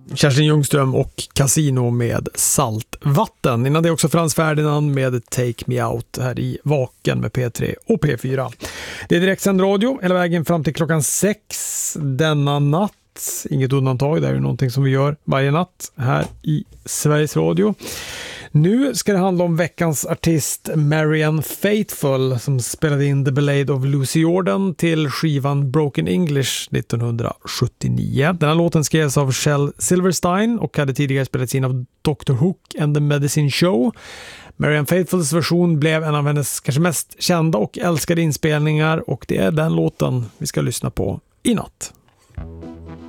Kerstin Ljungström och Casino med Saltvatten. Innan det också Frans Ferdinand med Take Me Out här i Vaken med P3 och P4. Det är direktsänd radio hela vägen fram till klockan 6 denna natt. Inget undantag, det är ju någonting som vi gör varje natt här i Sveriges Radio. Nu ska det handla om veckans artist Marianne Faithfull som spelade in The Ballad of Lucy Jordan till skivan Broken English 1979. Den här låten skrevs av Shel Silverstein och hade tidigare spelats in av Dr. Hook and the Medicine Show. Marianne Faithfulls version blev en av hennes kanske mest kända och älskade inspelningar och det är den låten vi ska lyssna på i natt.